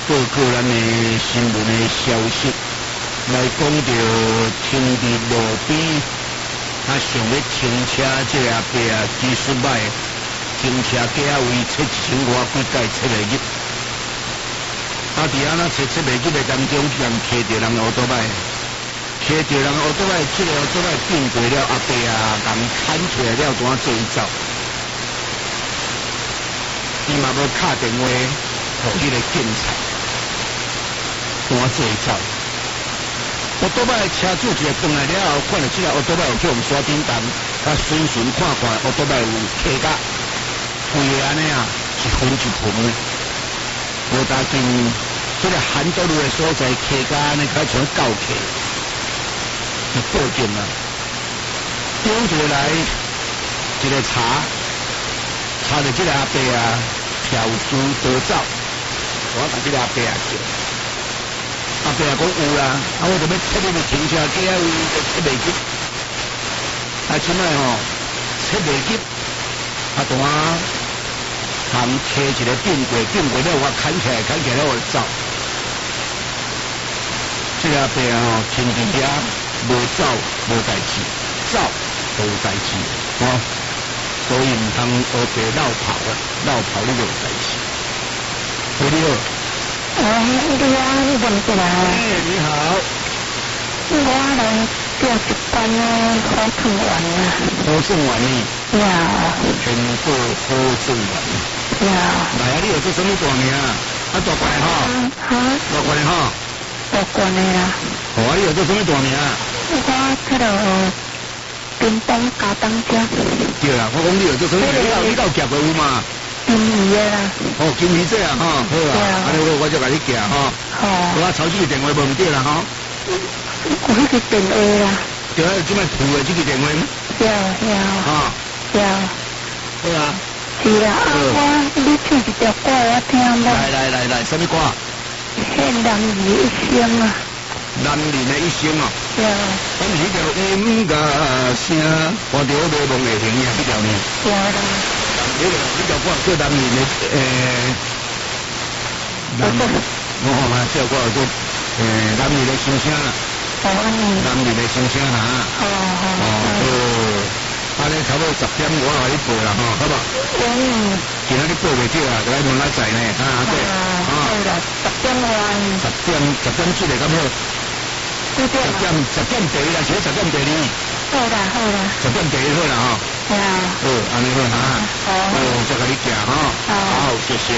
报告咱的新闻的消息，来讲到停伫路边，想要停车这个阿伯技术歹，停车价位切1500几块切袂入，伫安那切袂入的当中，竟然骑着人的奥多摆，骑着人的奥多摆，这个奥多摆并过了阿伯共砍出来了，怎啊做伊走？伊嘛无敲电话，互迄个警察，怎啊做伊走？奥多摆车主一个转来了后，看到这个奥多摆有去用刷叮当，顺看奥多摆有骑甲，规个安尼一分一分的，无大紧，这个韩多路的所在骑甲安尼较像狗骑，就报警啦。丢出来一个查到这个阿伯票输逃走，我把这个阿伯叫。阿伯讲有啦，我就要切你的停车价位就切袂入，即摆切袂入，当通摕一个并过了，我砍起来了我就走。这个阿伯停伫遐无走无代志，走都有代志，所以唔通学地绕跑你就有代志。你好。 你好，你怎么过来？ 你好。 我来叫一罐火腿丸啊。 火腿丸呢？ 呀。 全部火腿丸。 呀。 来啊！你有做什么大名啊？大罐的大罐的大罐的啦。你有做什么大名啊？ 我这个乒乓加当家。 对啦，我讲你有做什么？你有夹过有嘛？ 金鱼的啦。 金鱼这好啊，安尼我就甲你寄我抄这个电话无唔对啦有迄个电话啦。 对啊，即摆付的这个电话。 有。 好啊。 是啦，你唱一条歌我听无？ 来，什么歌？ 男儿一生啊。 男人的一生啊。 对。 咱是条音乐声，看到迷蒙的形影，这条呢。 对啦。 你条歌叫男人的我看嘛，这歌叫男人的心声啦。男人的心声哈。安尼差不多10点我来你报啦好不好？今仔日报袂着啊，就来问咱在呢对。 好啦，10点 10点出来咁好。10点第一啦，写10点第二。 好啦。 10点第一好啦安尼好再甲你行好，谢谢。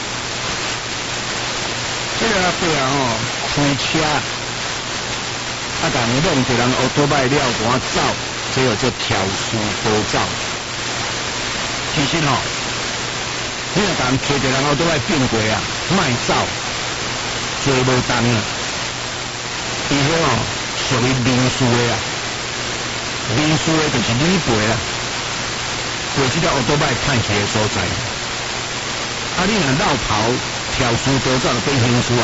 这个阿伯开车共弄一人奥多摆了，怎啊走？这个叫挑事逃走。其实你若共摕着人奥多摆并过莫走，做无当伊迄属于民事的民事的就是你赔啦，赔这条奥多摆歹去的所在。你若绕跑挑事逃走就变刑事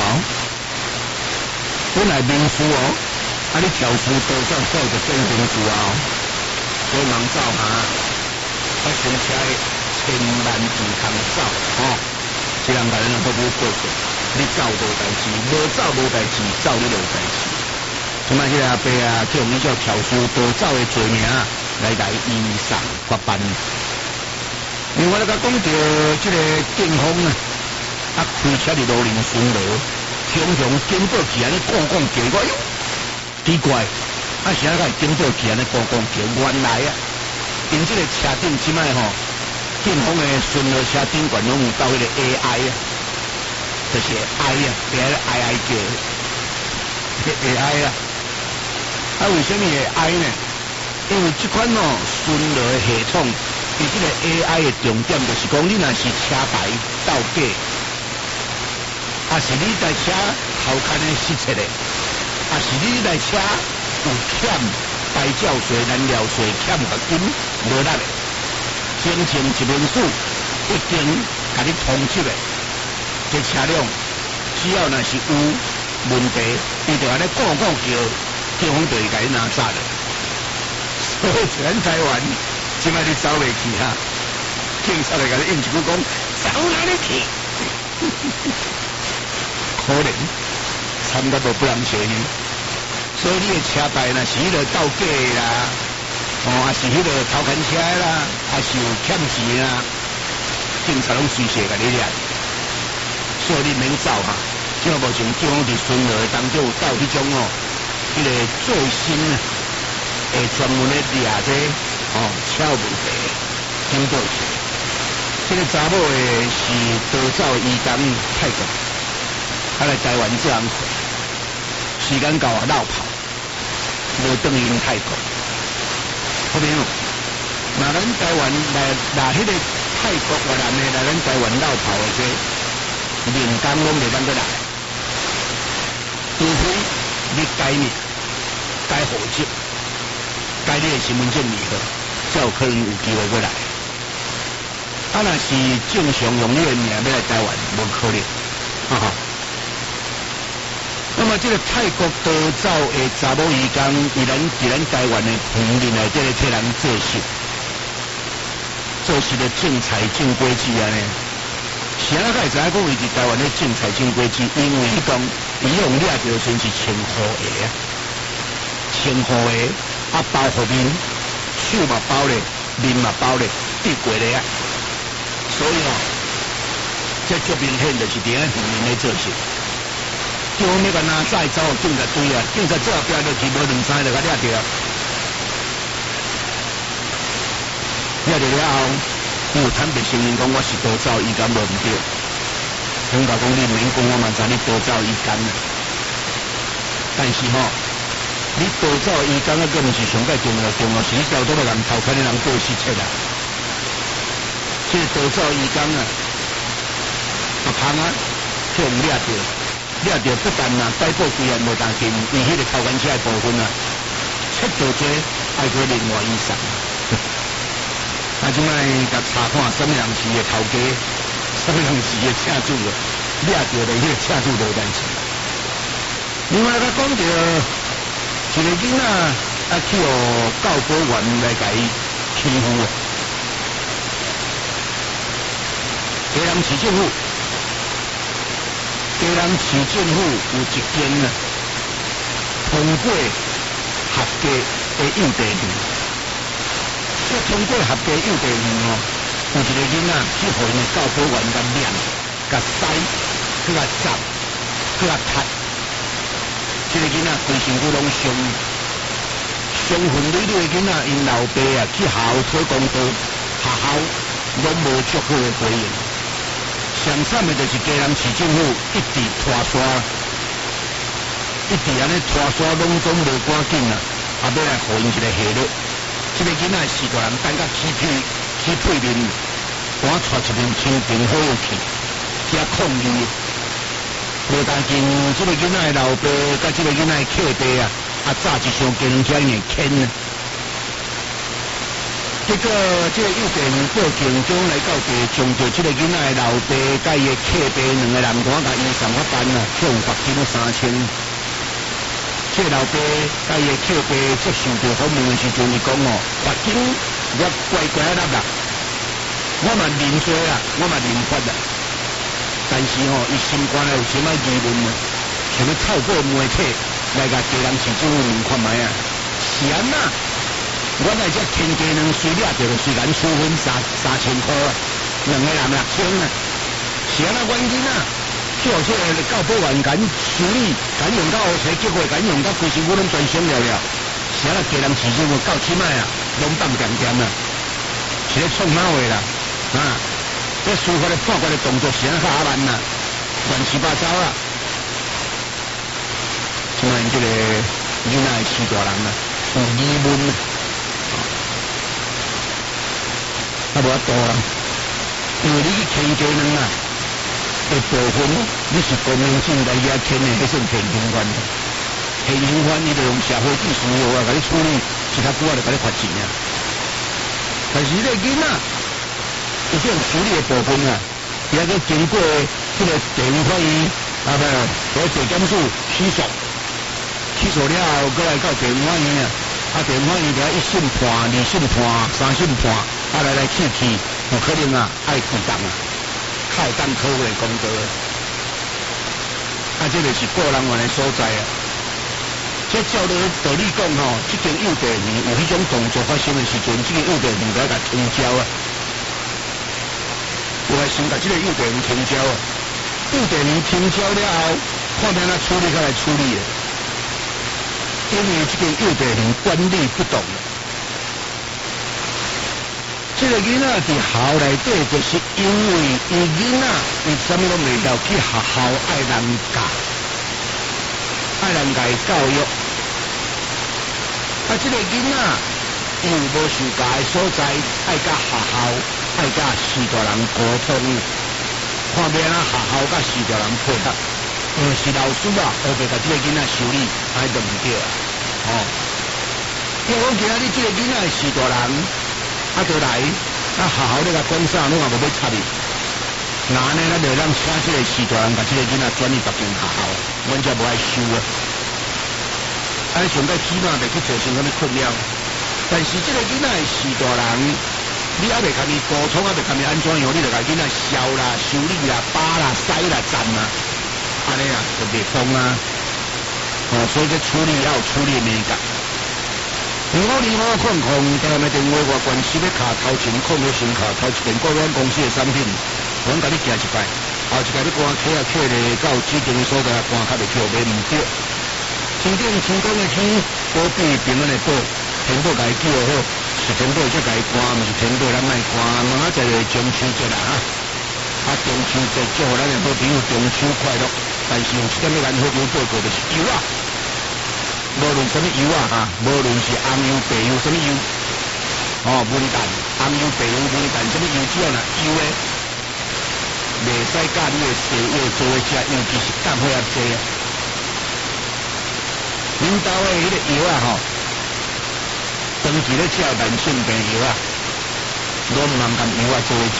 本来民事你挑事逃走后就变刑事所以人走开车千万唔通走这人大人都不过去，你走无代志，无走无代志，走你就有代志。即摆迄个阿伯叫你叫挑事逃走的罪名来移送法办。因为我甲讲到这个警方开车伫路林巡逻，常常警报器安尼咣咣叫，我哟奇怪，是安怎警报器安尼咣咣叫？原来因这个车顶即摆警方的巡逻车顶管拢有到迄个 AI 就是 I 别个 AI 叫 AI 为什么会 I 呢？因为这款巡逻系统，伊这个 AI 的重点就是讲，你若是车牌倒假，是你台车头壳的失窃的，是你台车有欠牌照税、燃料税、欠罚金无力的。真正一门数一定甲你通缉的，这车辆只要若是有问题，伊就安尼咣咣叫，警方就会甲你拿走的。所以全台湾，即摆你走袂去警察来甲你应一句讲，走哪里去？ 可能，参加无不人找你。所以你的车牌若是迄个倒假的啦，也是迄个偷牵车的啦，也是有欠钱啦，警察拢随时甲你抓。所以你免走哈，即个目前警方伫巡逻当中有到迄种迄个最新诶专门咧抓这车有问题警报器。这个查某诶是逃走移工泰国，来台湾做工课，时间到啊绕跑。无转因泰国，好朋友，那咱台湾来迄个泰国越南的来咱台湾绕跑的这连工拢袂当过来，除非你改名、改户籍、改你的身份证字号，才有可能有机会过来。啊，若是正常用你的名要来台湾，无可能，哈哈。那么这个泰国逃走的查某移工，伫咱台湾的园林内底咧替人做事的正财正规矩啊呢？是安怎会知影讲伊伫台湾的正财正规矩？因为伊讲伊用掠着算是穿护鞋啊，穿护鞋啊包后面，手嘛包咧，面嘛包咧，滴过咧啊，所以这足明显就是伫咱园林咧做事。叫我们个拿赛走警察追啊，警察做标落去无2、3就甲掠着，掠着了后，有坦白承认讲我是逃走移工无毋对，警察讲你免讲，我嘛知你逃走移工啊，但是你逃走移工啊，佫毋是上界重要是你交到要人偷看的人过失切啊，这逃走移工啊，胖啊，去互掠着。掠着不但逮捕虽然无当紧，伊迄个偷牵车的部分切到这爱过另外以上。啊，即摆甲查看什么人是个头家，什么人是个车主个，掠着的迄个车主无代志。另外，甲讲着一个囡仔去互教保员来甲伊欺负啊，家人市政府。家人市政府有一间通过合格的幼稚园，这通过合格幼稚园有一个囡仔去互因的教保员甲念、甲洗、去甲砸、去甲踢，这个囡仔规身躯拢伤痕累累的囡仔，因老爸去学校讨公道，学校拢无足好的回应。上惨的就是家人市政府一直拖沙，一直安尼拖沙拢总无赶紧啊，要来互因一个下落。这个囡仔4大人等甲起屁面，赶带一面清平好去，遮抗议。无当紧，这个囡仔的老爸甲这个囡仔的客爸早一箱家人遮硬牵啊。结果，这个幼稚园报警，中来到地，将着这个囡仔的老爸甲伊的客爸2个人赶甲医送法办向罚金3000。这个老爸甲伊的客爸接受到访问的时阵，伊讲罚金我乖乖纳啦，我嘛认罪啦，我嘛认罚啦。但是伊心肝有什么疑问呢？想要透过媒体来甲家人市政府问看卖啊，是安那？我来这天家人虽掠着，虽然处分3000块，2个人6000啊，是安那原因啊？叫这个教保员敢处理，敢用到乌车，结果敢用到规身躯拢全伤了，是安那家人市政府到即摆拢放点啊，是咧创哪话啦？这司法的法官的动作是安那较阿慢啦，乱七八糟啦。即摆这个囡仔4大人有疑问无法度啦，因为你去牵家人的部分，你是公明正大遐牵的，迄算现行犯。现行犯伊就用社会技术甲你处理，其他久就甲你罚钱啊。但是这个囡仔，伊这种处理的部分也个经过这个地方法院和地检署起诉了后，过来到地方法院地方法院就1审判、2审判、3审判。来去，有可能爱负担较有当讨回公道。 这就是个人员的所在啊。这照道理讲吼，这间幼稚园有迄种动作发生的时阵，这个幼稚园应该甲停招啊。有来先把这个幼稚园停招啊。幼稚园停招了后，看变哪处理才来处理的。因为这个幼稚园管理不当。这个囡仔伫校内底，就是因为伊囡仔伊啥物拢袂晓，去学校爱人教，爱人家教育。这个囡仔伊有无受教的所在，爱甲学校，爱甲师大人沟通，看变啊学校甲师大人配合。是老师啊，学袂甲这个囡仔修理，安尼就唔对啊。因为我今仔日这个囡仔是大人，就来，学校咧甲讲啥，拢也无要插伊。那安尼咱就让请这个是大人甲这个囡仔转去别间学校，阮才无爱收啊。安尼上到起码袂去造成什么困扰。但是这个囡仔是大人，你还袂甲伊沟通，还袂甲伊安怎样，你就甲囡仔削啦、修理啦、扒啦、塞啦、粘啦，安尼啊就袂通啊。所以这处理要有处理的美感。0505控台湾的电话外关系要卡头前控要先卡头一遍过阮公司的产品，阮甲你行一摆，后一摆你赶客啊客咧到指定的所在赶较袂去买唔对。天顶天公的天，保庇平安的保，天保甲伊叫好，是天保才甲伊赶，毋是天保咱莫赶。明仔载就中秋节啦中秋节祝福咱的好朋友中秋快乐。但是有一点要咱好朋友报告就是油啊，无论什么油啊无论是红油、白油什么油，文旦、红油、白油、文旦什么油，只要若油的，袂使甲你的食药做伙食，尤其是降血压剂啊。恁兜的迄个油长期咧食慢性病油拢唔通甲油做伙食，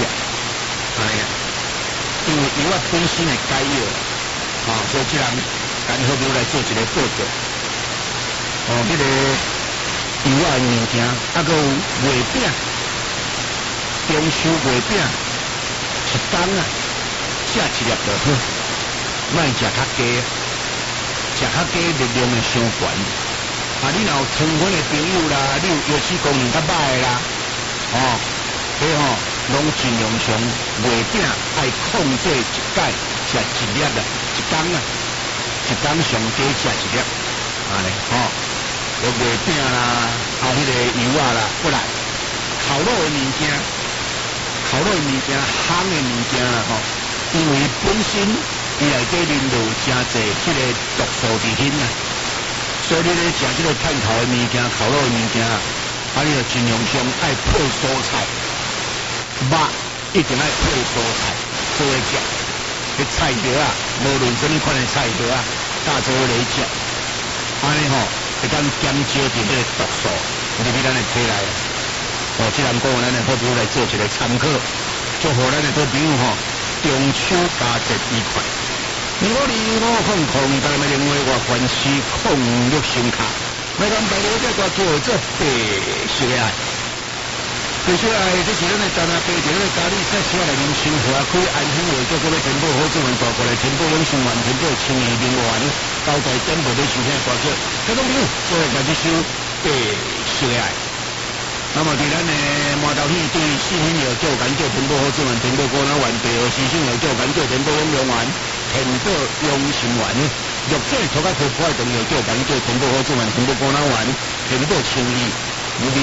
因为油本身係解药。所以这人咱好朋友来做一个报告。迄个油的物件，还有月饼，中秋月饼一天食一粒就好，莫食较加，食较加力量会伤悬。你若有糖分的朋友啦，你有药水功能较歹的啦，拢尽量上月饼爱控制一解食一粒啦。一天上加食一粒，月饼啦，迄个油啦，不然烤肉的物件，香的物件啦，因为本身伊内底面有真侪迄个毒素伫遐啊，所以你咧食即个炭头的物件、烤肉的物件，你就尽量上爱配蔬菜，肉一定爱配蔬菜做伙食。菜刀无论什么款的菜刀大做来食，安尼会当减少伫迄个毒素入去咱的体内。这人讲咱的好朋友来做一个参考，祝福咱的好朋友中秋佳节愉快。0505控台湾的电话外关系06声卡，来咱白牛这歌叫做白色的爱。白色的爱，这是咱的陈阿伯，伫咱的家里赛车内面生活，开安心话，叫做要天保好主文大过来，天保永生源，天保清义名源，交代点播要收听的歌曲，听众朋友做下这首白色的爱。那么伫咱的麻豆戏对信心药叫感叫天保好主文，天保果脑源，第二思想药叫感叫天保永生源，天保永生源。弱者涂甲皮肤的重要叫感叫天保好主文，天保果脑源，天保清义。